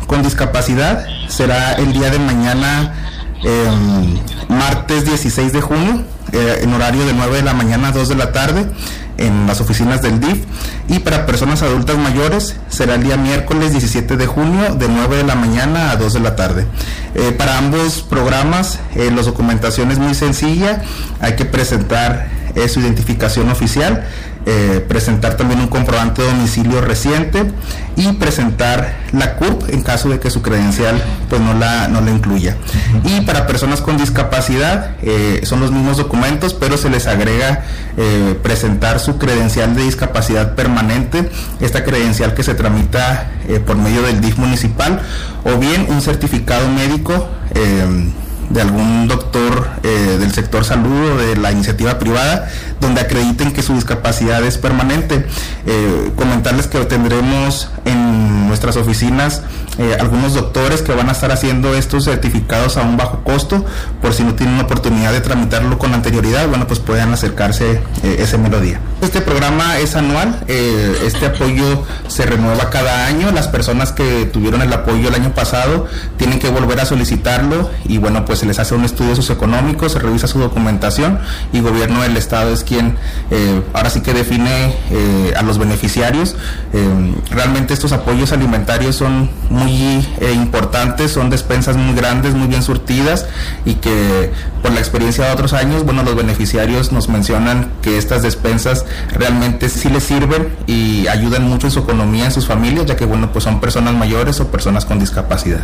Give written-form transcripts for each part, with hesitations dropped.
con discapacidad será el día de mañana, martes 16 de junio, en horario de 9 de la mañana a 2 de la tarde, en las oficinas del DIF. Y para personas adultas mayores será el día miércoles 17 de junio, de 9 de la mañana a 2 de la tarde. Para ambos programas, la documentación es muy sencilla. Hay que presentar su identificación oficial, presentar también un comprobante de domicilio reciente y presentar la CURP en caso de que su credencial pues no la incluya. Y para personas con discapacidad son los mismos documentos, pero se les agrega presentar su credencial de discapacidad permanente, esta credencial que se tramita por medio del DIF municipal, o bien un certificado médico de algún doctor del sector salud o de la iniciativa privada, donde acrediten que su discapacidad es permanente. Comentarles que tendremos en nuestras oficinas algunos doctores que van a estar haciendo estos certificados a un bajo costo, por si no tienen la oportunidad de tramitarlo con anterioridad, bueno, pues puedan acercarse ese mero día. Este programa es anual, este apoyo se renueva cada año. Las personas que tuvieron el apoyo el año pasado tienen que volver a solicitarlo y bueno, pues se les hace un estudio socioeconómico, se revisa su documentación y gobierno del estado es quien ahora sí que define a los beneficiarios. Realmente estos apoyos alimentarios son muy importantes, son despensas muy grandes, muy bien surtidas, y que por la experiencia de otros años, bueno, los beneficiarios nos mencionan que estas despensas realmente sí les sirven y ayudan mucho en su economía, en sus familias, ya que bueno, pues son personas mayores o personas con discapacidad.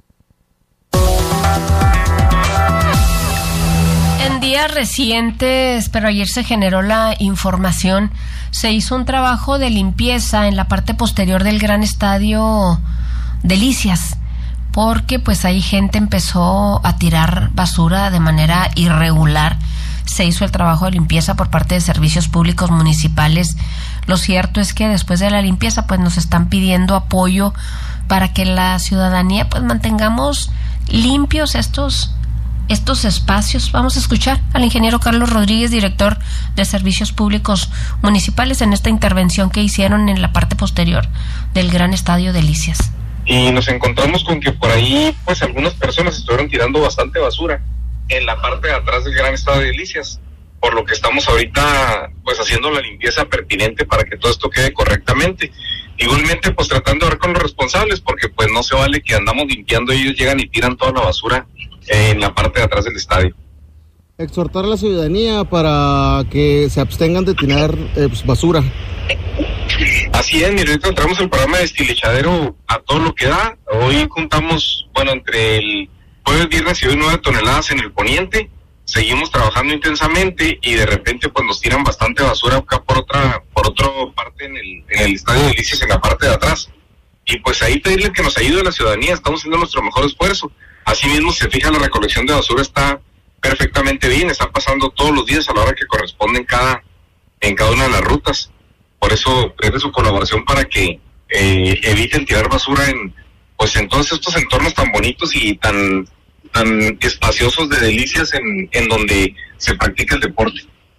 En días recientes, pero ayer se generó la información, se hizo un trabajo de limpieza en la parte posterior del gran estadio Delicias, porque pues ahí gente empezó a tirar basura de manera irregular. Se hizo el trabajo de limpieza por parte de servicios públicos municipales. Lo cierto es que después de la limpieza pues nos están pidiendo apoyo para que la ciudadanía pues mantengamos limpios estos espacios. Vamos a escuchar al ingeniero Carlos Rodríguez, director de Servicios Públicos Municipales, en esta intervención que hicieron en la parte posterior del gran estadio Delicias. Y nos encontramos con que por ahí pues algunas personas estuvieron tirando bastante basura en la parte de atrás del gran estadio Delicias, por lo que estamos ahorita pues haciendo la limpieza pertinente para que todo esto quede correctamente. Igualmente pues tratando de ver con los responsables, porque pues no se vale que andamos limpiando y ellos llegan y tiran toda la basura en la parte de atrás del estadio. Exhortar a la ciudadanía para que se abstengan de tirar basura. Así es, mire, ahorita entramos el programa de destilichadero a todo lo que da. Hoy juntamos, bueno, entre el jueves, viernes y hoy 9 toneladas en el poniente. Seguimos trabajando intensamente y de repente pues nos tiran bastante basura acá por otra parte en el estadio de Delicias, en la parte de atrás. Y pues ahí pedirle que nos ayude a la ciudadanía, estamos haciendo nuestro mejor esfuerzo. Asimismo, se fija, la recolección de basura está perfectamente bien, está pasando todos los días a la hora que corresponde en cada una de las rutas. Por eso es de su colaboración para que eviten tirar basura en todos estos entornos tan bonitos y tan espaciosos de Delicias en donde se practica el deporte.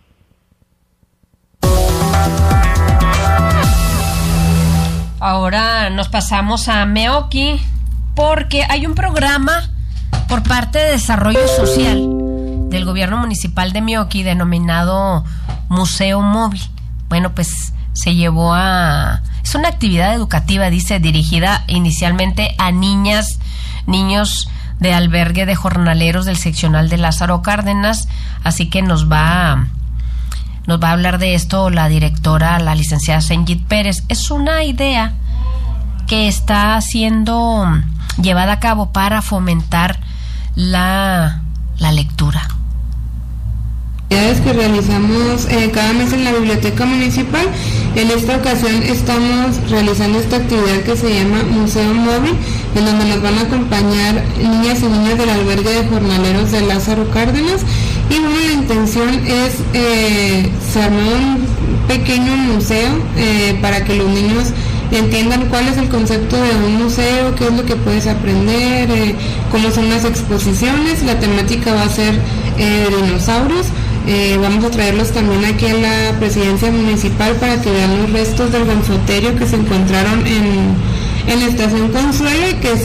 Ahora nos pasamos a Meoqui, porque hay un programa por parte de Desarrollo Social del gobierno municipal de Meoqui denominado Museo Móvil. Bueno, pues se llevó es una actividad educativa, dice, dirigida inicialmente a niños de albergue de jornaleros del seccional de Lázaro Cárdenas, así que nos va a hablar de esto la directora, la licenciada Senjit Pérez. Es una idea que está siendo llevada a cabo para fomentar la lectura. Que realizamos cada mes en la biblioteca municipal. En esta ocasión estamos realizando esta actividad que se llama Museo Móvil, en donde nos van a acompañar niñas y niños del albergue de jornaleros de Lázaro Cárdenas. Y bueno, la intención es se armó un pequeño museo para que los niños entiendan cuál es el concepto de un museo, qué es lo que puedes aprender, cómo son las exposiciones. La temática va a ser dinosaurios. Vamos a traerlos también aquí a la presidencia municipal para que vean los restos del gonfoterio que se encontraron en la estación Consuelo y que